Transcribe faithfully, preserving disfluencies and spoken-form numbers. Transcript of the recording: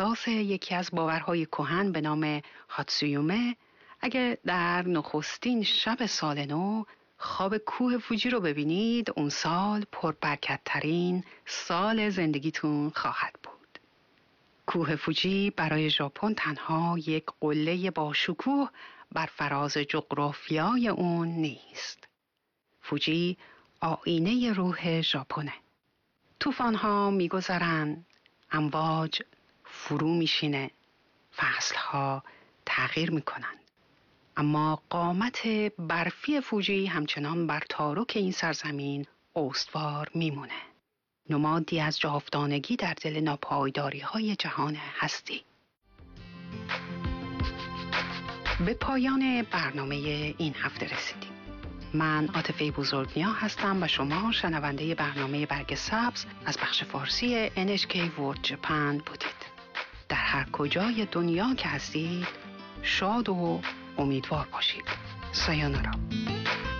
اساس یکی از باورهای کهن به نام هاتسویومه، اگه در نخستین شب سال نو خواب کوه فوجی رو ببینید، اون سال پربرکت‌ترین سال زندگیتون خواهد بود. کوه فوجی برای ژاپن تنها یک قله با شکوه بر فراز جغرافیای اون نیست. فوجی آینه روح ژاپنه. طوفان‌ها می‌گذرن، امواج فرو میشینه، فصل‌ها تغییر میکنن. اما قامت برفی فوجی همچنان بر تارک این سرزمین استوار میمونه. نمادی از جاودانگی در دل ناپایداری‌های جهان هستی. به پایان برنامه این هفته رسیدیم. من عاطفه بزرگنیا هستم و شما شنونده برنامه برگ سبز از بخش فارسی ان اچ کی World Japan بودید. در هر کجای دنیا که هستید، شاد و امیدوار باشید. سایونارا.